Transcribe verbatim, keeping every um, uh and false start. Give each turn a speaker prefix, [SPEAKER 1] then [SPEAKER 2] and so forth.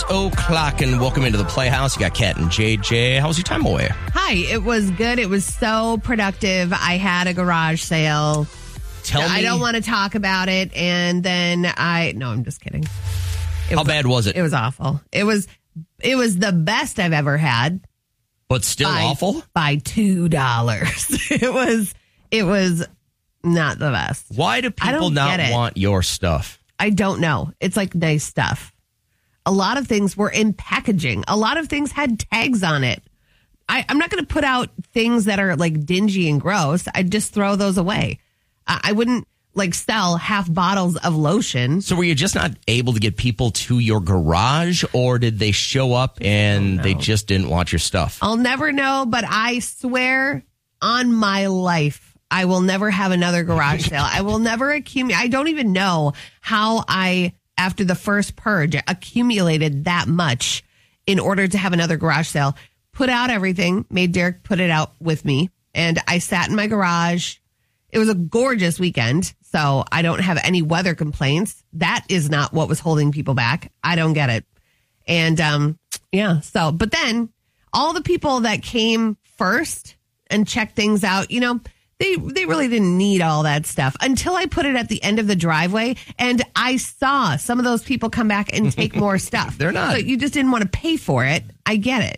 [SPEAKER 1] o'clock, and welcome into the Playhouse. You got Kat and J J. How was your time away?
[SPEAKER 2] Hi, it was good. It was so productive. I had a garage sale.
[SPEAKER 1] Tell me.
[SPEAKER 2] I don't want to talk about it. And then I, no, I'm just kidding. It
[SPEAKER 1] How
[SPEAKER 2] was,
[SPEAKER 1] bad was it?
[SPEAKER 2] It was awful. It was, it was the best I've ever had.
[SPEAKER 1] But still
[SPEAKER 2] by,
[SPEAKER 1] awful?
[SPEAKER 2] By two dollars. It was, it was not the best.
[SPEAKER 1] Why do people not want your stuff?
[SPEAKER 2] I don't know. It's like nice stuff. A lot of things were in packaging. A lot of things had tags on it. I, I'm not going to put out things that are like dingy and gross. I'd just throw those away. I, I wouldn't like sell half bottles of lotion.
[SPEAKER 1] So were you just not able to get people to your garage, or did they show up and they just didn't want your stuff?
[SPEAKER 2] I'll never know, but I swear on my life, I will never have another garage sale. I will never accumulate. I don't even know how I, after the first purge, accumulated that much in order to have another garage sale. Put out everything, made Derek put it out with me, and I sat in my garage. It was a gorgeous weekend, so I don't have any weather complaints. That is not what was holding people back. I don't get it. And um, yeah, so, but then all the people that came first and checked things out, you know, They they really didn't need all that stuff until I put it at the end of the driveway, and I saw some of those people come back and take more stuff.
[SPEAKER 1] They're not.
[SPEAKER 2] So you just didn't want to pay for it. I get it.